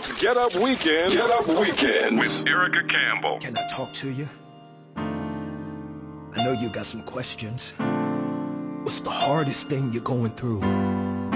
It's Get Up Weekend. Get Up Weekend with Erica Campbell. Can I talk to you? I know you got some questions. What's the hardest thing you're going through?